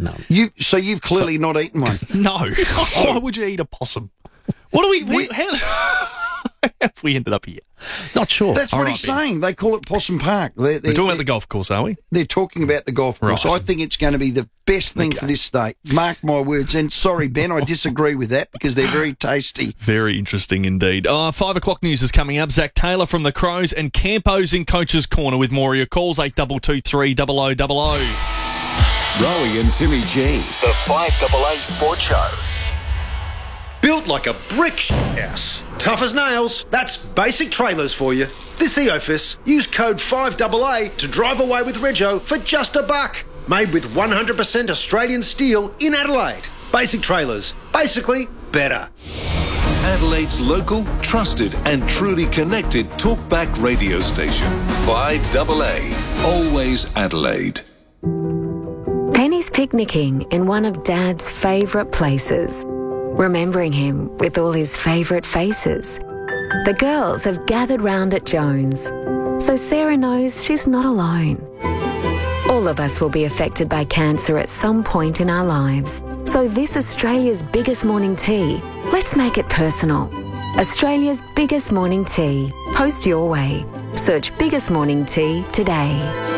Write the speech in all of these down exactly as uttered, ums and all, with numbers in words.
No. You so you've clearly so, not eaten one. No. Why would you eat a possum? What do we? we how, how have we ended up here? Not sure. That's All what right, he's Ben. saying. They call it Possum Park. They're, they're, We're talking about the golf course, are we? They're talking about the golf course. Right. I think it's going to be the best thing Okay. for this state. Mark my words. And sorry, Ben, I disagree with that because they're very tasty. Very interesting indeed. Uh, five o'clock news is coming up. Zach Taylor from the Crows and Campo's in Coach's Corner with more of your calls, eight two two three, double oh double oh. Rowie and Timmy G. The five A A Sports Show. Built like a brick house. Tough as nails. That's Basic Trailers for you. This Eofus, use code five A A to drive away with Rego for just a buck. Made with one hundred percent Australian steel in Adelaide. Basic Trailers. Basically, better. Adelaide's local, trusted and truly connected talkback radio station. five A A. Always Adelaide. Penny's picnicking in one of Dad's favourite places, remembering him with all his favourite faces. The girls have gathered round at Jones, so Sarah knows she's not alone. All of us will be affected by cancer at some point in our lives. So this Australia's biggest morning tea, let's make it personal. Australia's biggest morning tea. Post your way. Search Biggest Morning Tea today.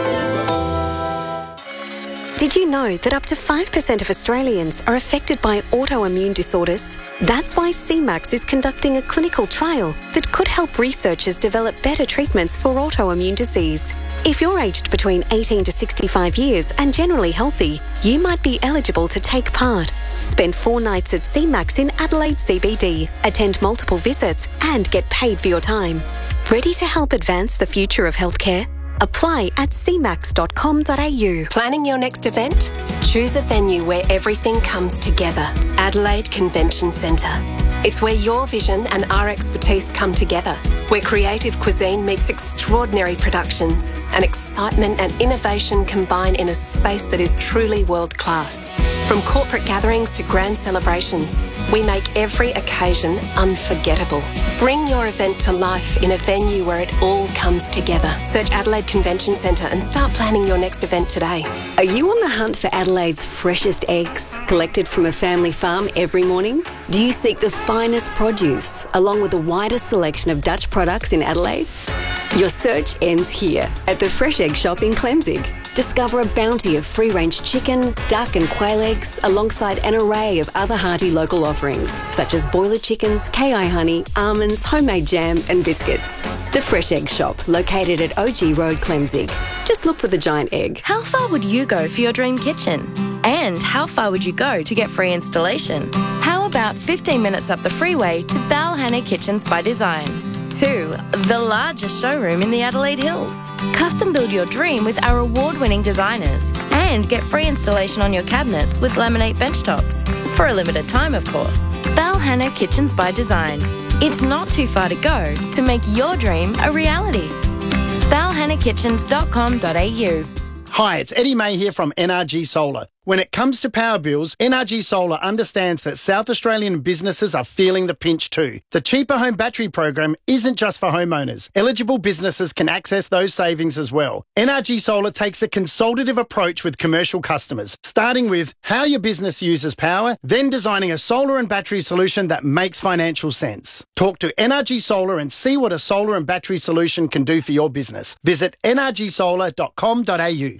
Did you know that up to five percent of Australians are affected by autoimmune disorders? That's why C MAX is conducting a clinical trial that could help researchers develop better treatments for autoimmune disease. If you're aged between eighteen to sixty-five years and generally healthy, you might be eligible to take part. Spend four nights at C MAX in Adelaide C B D, attend multiple visits and get paid for your time. Ready to help advance the future of healthcare? Apply at c max dot com dot a u. Planning your next event? Choose a venue where everything comes together. Adelaide Convention Centre. It's where your vision and our expertise come together, where creative cuisine meets extraordinary productions and excitement and innovation combine in a space that is truly world-class. From corporate gatherings to grand celebrations, we make every occasion unforgettable. Bring your event to life in a venue where it all comes together. Search Adelaide Convention Centre and start planning your next event today. Are you on the hunt for Adelaide's freshest eggs, collected from a family farm every morning? Do you seek the finest produce, along with the widest selection of Dutch products in Adelaide? Your search ends here, at the Fresh Egg Shop in Clemzig. Discover a bounty of free-range chicken, duck and quail eggs, alongside an array of other hearty local offerings, such as boiler chickens, K I honey, almonds, homemade jam and biscuits. The Fresh Egg Shop, located at O G Road, Clemzig. Just look for the giant egg. How far would you go for your dream kitchen? And how far would you go to get free installation? How about fifteen minutes up the freeway to Balhanna Kitchens by Design? Two, the largest showroom in the Adelaide Hills. Custom build your dream with our award-winning designers and get free installation on your cabinets with laminate benchtops. For a limited time, of course. Balhanna Kitchens by Design. It's not too far to go to make your dream a reality. balhanna kitchens dot com dot a u. Hi, it's Eddie May here from N R G Solar. When it comes to power bills, N R G Solar understands that South Australian businesses are feeling the pinch too. The Cheaper Home Battery program isn't just for homeowners. Eligible businesses can access those savings as well. N R G Solar takes a consultative approach with commercial customers, starting with how your business uses power, then designing a solar and battery solution that makes financial sense. Talk to N R G Solar and see what a solar and battery solution can do for your business. Visit n r g solar dot com dot a u.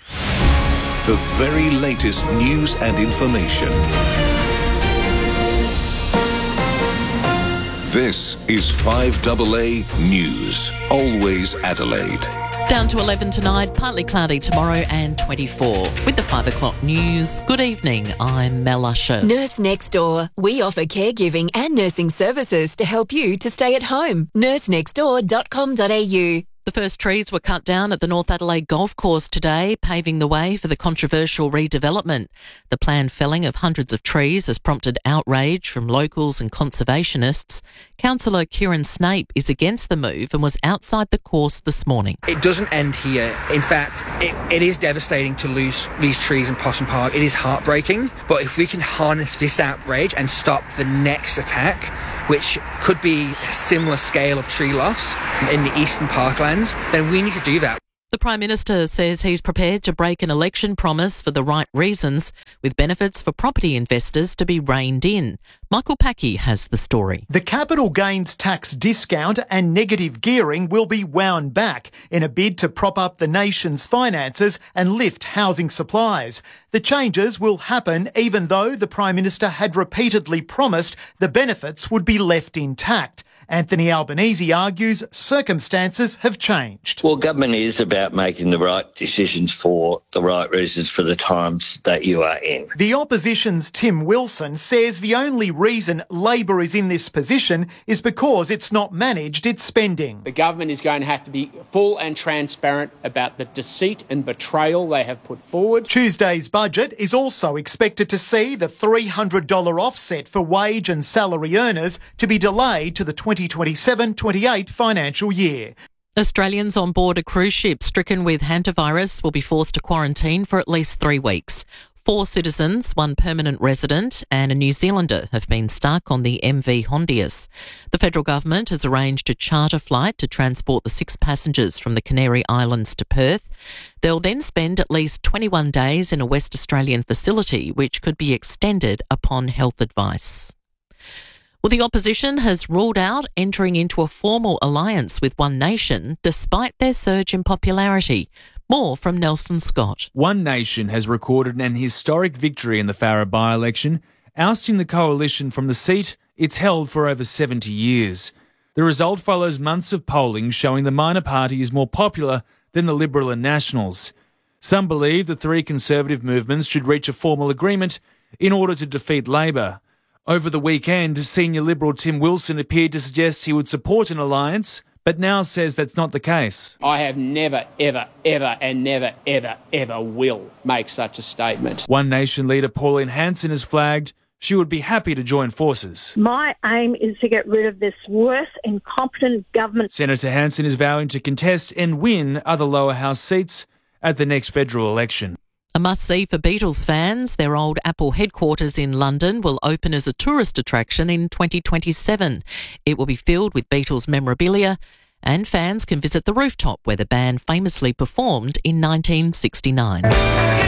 The very latest news and information. This is five A A News. Always Adelaide. Down to eleven tonight, partly cloudy tomorrow and twenty-four. With the five o'clock news, good evening, I'm Mel Usher. Nurse Next Door. We offer caregiving and nursing services to help you to stay at home. nurse next door dot com dot a u. The first trees were cut down at the North Adelaide Golf Course today, paving the way for the controversial redevelopment. The planned felling of hundreds of trees has prompted outrage from locals and conservationists. Councillor Kieran Snape is against the move and was outside the course this morning. It doesn't end here. In fact, it, it is devastating to lose these trees in Possum Park. It is heartbreaking. But if we can harness this outrage and stop the next attack, which could be a similar scale of tree loss in the eastern parklands, then we need to do that. The Prime Minister says he's prepared to break an election promise for the right reasons, with benefits for property investors to be reined in. Michael Packey has the story. The capital gains tax discount and negative gearing will be wound back in a bid to prop up the nation's finances and lift housing supplies. The changes will happen even though the Prime Minister had repeatedly promised the benefits would be left intact. Anthony Albanese argues circumstances have changed. Well, government is about making the right decisions for the right reasons for the times that you are in. The opposition's Tim Wilson says the only reason Labor is in this position is because it's not managed its spending. The government is going to have to be full and transparent about the deceit and betrayal they have put forward. Tuesday's budget is also expected to see the three hundred dollars offset for wage and salary earners to be delayed to the twenty twenty-seven twenty-eight financial year. Australians on board a cruise ship stricken with hantavirus will be forced to quarantine for at least three weeks. Four citizens, one permanent resident and a New Zealander have been stuck on the M V Hondius. The federal government has arranged a charter flight to transport the six passengers from the Canary Islands to Perth. They'll then spend at least twenty-one days in a West Australian facility, which could be extended upon health advice. Well, the opposition has ruled out entering into a formal alliance with One Nation despite their surge in popularity. More from Nelson Scott. One Nation has recorded an historic victory in the Farrer by-election, ousting the coalition from the seat it's held for over seventy years. The result follows months of polling showing the minor party is more popular than the Liberal and Nationals. Some believe the three Conservative movements should reach a formal agreement in order to defeat Labor. Over the weekend, senior Liberal Tim Wilson appeared to suggest he would support an alliance, but now says that's not the case. I have never, ever, ever and never, ever, ever will make such a statement. One Nation leader Pauline Hanson has flagged she would be happy to join forces. My aim is to get rid of this worse, incompetent government. Senator Hanson is vowing to contest and win other lower house seats at the next federal election. A must-see for Beatles fans. Their old Apple headquarters in London will open as a tourist attraction in twenty twenty-seven. It will be filled with Beatles memorabilia, and fans can visit the rooftop where the band famously performed in nineteen sixty-nine.